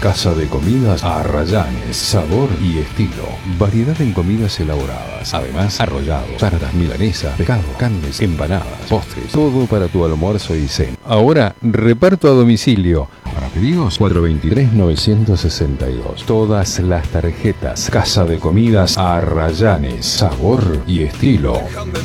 Casa de Comidas Arrayanes, sabor y estilo. Variedad en comidas elaboradas. Además, arrollados, tartas milanesas, pescado, carnes, empanadas, postres. Todo para tu almuerzo y cena. Ahora, reparto a domicilio. Para pedidos, 423-962. Todas las tarjetas. Casa de Comidas Arrayanes, sabor y estilo.